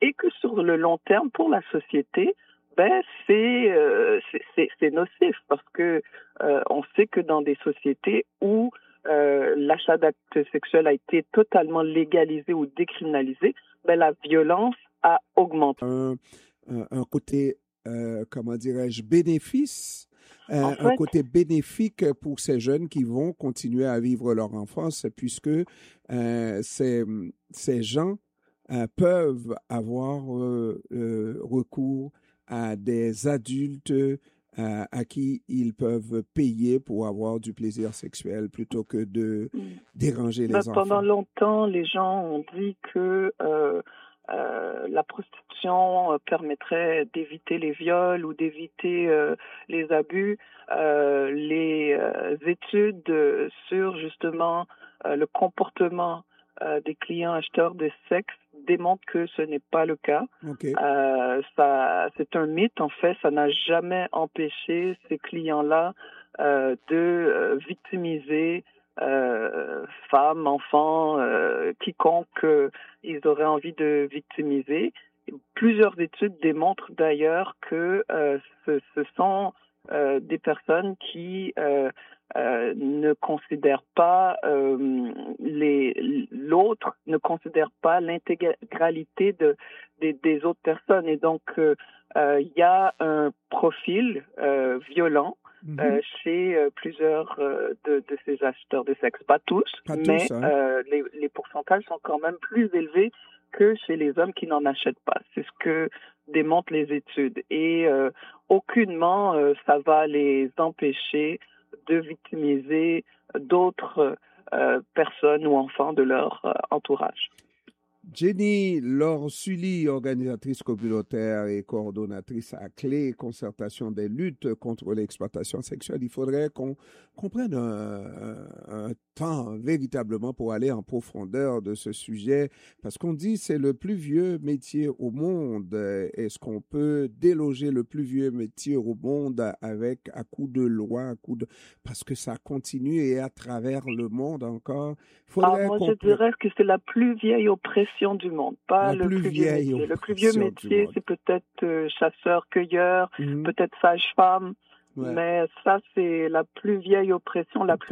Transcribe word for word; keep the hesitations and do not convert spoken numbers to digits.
et que sur le long terme, pour la société, ben c'est euh, c'est, c'est, c'est nocif parce que euh, on sait que dans des sociétés où euh, l'achat d'actes sexuels a été totalement légalisé ou décriminalisé, ben la violence a augmenté. Un, un, un côté, euh, comment dirais-je, bénéfice, En euh, un fait, côté bénéfique pour ces jeunes qui vont continuer à vivre leur enfance, puisque euh, ces, ces gens euh, peuvent avoir euh, euh, recours à des adultes euh, à qui ils peuvent payer pour avoir du plaisir sexuel plutôt que de déranger ben, les pendant enfants. longtemps, les gens ont dit que euh, euh, la prostitution euh, permettrait d'éviter les viols ou d'éviter euh, les abus. Euh, les euh, études euh, sur justement euh, le comportement euh, des clients acheteurs de sexe démontrent que ce n'est pas le cas. OK. Euh, ça, c'est un mythe en fait. Ça n'a jamais empêché ces clients-là euh, de euh, victimiser euh, femmes, enfants, euh, quiconque euh, ils auraient envie de victimiser. Plusieurs études démontrent d'ailleurs que euh, ce, ce sont euh, des personnes qui euh, euh, ne considèrent pas euh, les l'autre, ne considèrent pas l'intégralité de des, des autres personnes, et donc euh, euh, il y a un profil euh, violent Mhm. euh, chez euh, plusieurs euh, de, de ces acheteurs de sexe. Pas tous, Pas tous, mais hein? euh, les, les pourcentages sont quand même plus élevés que chez les hommes qui n'en achètent pas. C'est ce que démontrent les études. Et euh, aucunement, euh, ça va les empêcher de victimiser d'autres euh, personnes ou enfants de leur euh, entourage. Jenny Laure Sully, organisatrice communautaire et coordonnatrice à Clé, concertation des luttes contre l'exploitation sexuelle. Il faudrait qu'on qu'on prenne un, un, un temps véritablement pour aller en profondeur de ce sujet, parce qu'on dit c'est le plus vieux métier au monde. Est-ce qu'on peut déloger le plus vieux métier au monde avec à coup de loi, à coup de... parce que ça continue et à travers le monde encore. Il Ah, faudrait moi, qu'on je prenne dirais que c'est la plus vieille oppression du monde, pas la le plus plus vieux vieille métier. Le plus vieux oppression du métier, monde. c'est peut-être euh, chasseur-cueilleur, Mhm. peut-être sage-femme, Ouais. mais ça, c'est la plus vieille oppression, la plus